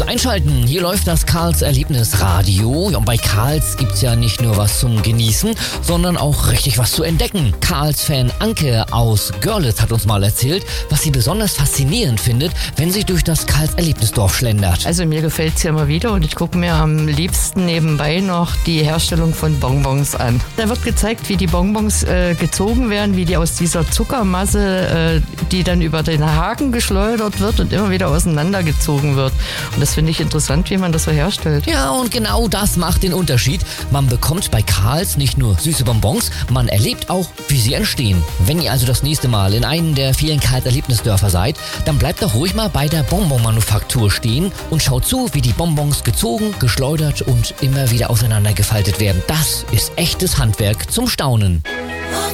einschalten. Hier läuft das Karls Erlebnisradio. Und bei Karls gibt's ja nicht nur was zum Genießen, sondern auch richtig was zu entdecken. Karls-Fan Anke aus Görlitz hat uns mal erzählt, was sie besonders faszinierend findet, wenn sie durch das Karls Erlebnisdorf schlendert. Also mir gefällt es ja immer wieder und ich gucke mir am liebsten nebenbei noch die Herstellung von Bonbons an. Da wird gezeigt, wie die Bonbons gezogen werden, wie die aus dieser Zuckermasse, die dann über den Haken geschleudert wird und immer wieder auseinandergezogen wird. Und das finde ich interessant, wie man das so herstellt. Ja, und genau das macht den Unterschied. Man bekommt bei Karls nicht nur süße Bonbons, man erlebt auch, wie sie entstehen. Wenn ihr also das nächste Mal in einem der vielen Karls Erlebnisdörfer seid, dann bleibt doch ruhig mal bei der Bonbonmanufaktur stehen und schaut zu, wie die Bonbons gezogen, geschleudert und immer wieder auseinandergefaltet werden. Das ist echtes Handwerk zum Staunen.